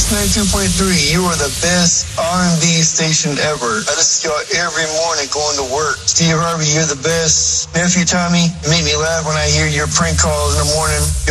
Kiss 92.3. You are the best R&B station ever. I listen to y'all every morning going to work. Steve Harvey, you're the best. Nephew Tommy, you make me laugh when I hear your prank calls in the morning.